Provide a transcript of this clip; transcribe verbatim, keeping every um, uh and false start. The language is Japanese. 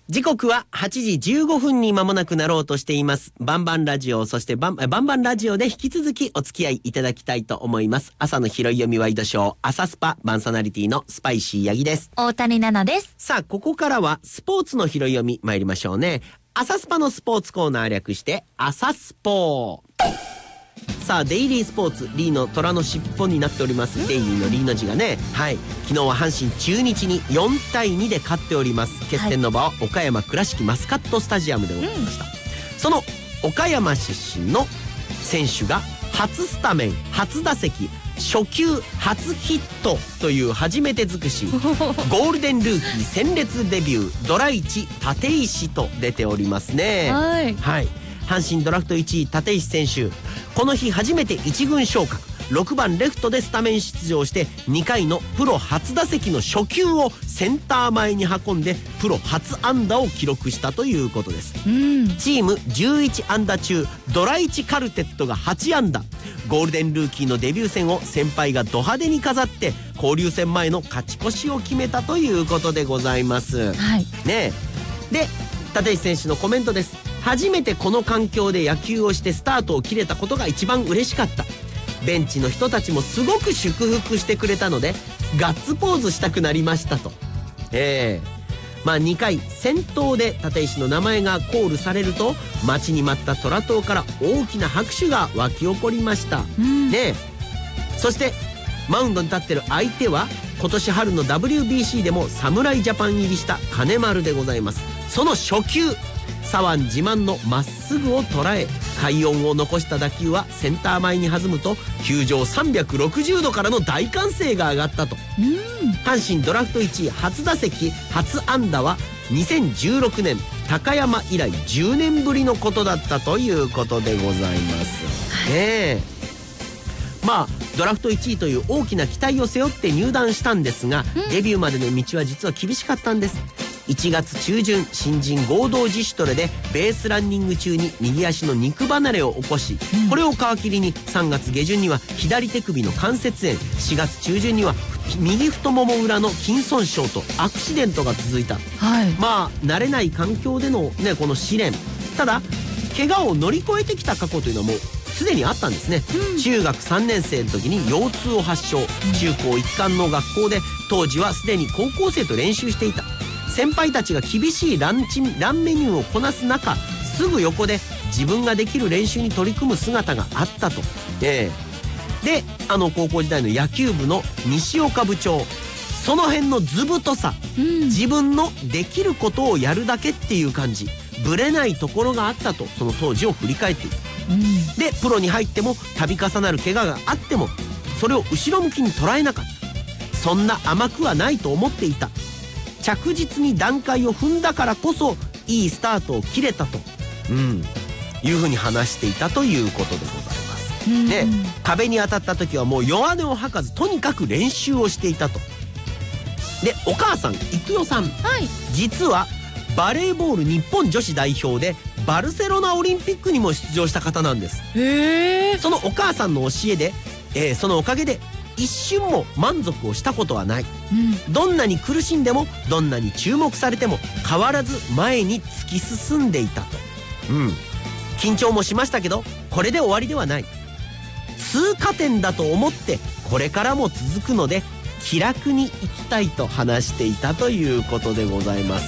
時刻ははちじじゅうごふんに間もなくなろうとしています。バンバンラジオ、そしてバンバンバンラジオで引き続きお付き合いいただきたいと思います。朝の拾い読みワイドショー、朝スパ、パーソナリティのスパイシーヤギです。 大谷奈々です。 さあ、ここからはスポーツの拾い読み参りましょうね。朝スパのスポーツコーナー略して朝スポー。さあ、デイリースポーツ、リーの虎の尻尾になっております。デイリーのリーの字がね、はい、昨日は阪神中日によんたいにで勝っております。決戦の場は岡山倉敷マスカットスタジアムでございました、うん、その岡山出身の選手が初スタメン、初打席、初球、初ヒットという初めて尽くしゴールデンルーキー戦列デビュードラいち立石と出ておりますね。はい、はい、阪神ドラフトいちい立石選手、この日初めていち軍昇格、ろくばんレフトでスタメン出場してにかいのプロ初打席の初球をセンター前に運んでプロ初安打を記録したということです、うん、チームじゅういち安打中ドラいちカルテットがはち安打、ゴールデンルーキーのデビュー戦を先輩がド派手に飾って交流戦前の勝ち越しを決めたということでございます、はい、ねえ。で、立石選手のコメントです。初めてこの環境で野球をしてスタートを切れたことが一番嬉しかった。ベンチの人たちもすごく祝福してくれたのでガッツポーズしたくなりましたと。ええまあにかい先頭で立石の名前がコールされると待ちに待った虎党から大きな拍手が沸き起こりました、うん、ねえ。そしてマウンドに立ってる相手は今年春の ダブリュービーシー でも侍ジャパン入りした金丸でございます。その初球、左腕自慢のまっすぐを捉え快音を残した打球はセンター前に弾むと球場さんびゃくろくじゅうどからの大歓声が上がったと。阪神ドラフトいちい初打席初安打はにせんじゅうろくねん高山以来じゅうねんぶりのことだったということでございます、ねえ。まあドラフトいちいという大きな期待を背負って入団したんですが、デビューまでの道は実は厳しかったんです。いちがつ中旬、新人合同自主トレでベースランニング中に右足の肉離れを起こし、うん、これを皮切りにさんがつげじゅんには左手首の関節炎、しがつ中旬には右太もも裏の筋損傷とアクシデントが続いた、はい、まあ慣れない環境での、ね、この試練。ただ怪我を乗り越えてきた過去というのはもうすでにあったんですね、うん、中学さんねん生の時に腰痛を発症、中高一貫の学校で当時はすでに高校生と練習していた。先輩たちが厳しいランチ、ランメニューをこなす中、すぐ横で自分ができる練習に取り組む姿があったと、えー、であの高校時代の野球部の西岡部長、その辺の図太さ、うん、自分のできることをやるだけっていう感じ、ぶれないところがあったとその当時を振り返っていた、うん、でプロに入っても度重なる怪我があってもそれを後ろ向きに捉えなかった。そんな甘くはないと思っていた。着実に段階を踏んだからこそいいスタートを切れたと、うん、いうふうに話していたということでございます、うん、で壁に当たった時はもう弱音を吐かずとにかく練習をしていたと。でお母さん郁代さん、はい、実はバレーボール日本女子代表でバルセロナオリンピックにも出場した方なんです。へー。そのお母さんの教えで、えー、そのおかげで一瞬も満足をしたことはない、うん、どんなに苦しんでもどんなに注目されても変わらず前に突き進んでいたと、うん、緊張もしましたけどこれで終わりではない、通過点だと思ってこれからも続くので気楽にいきたいと話していたということでございます。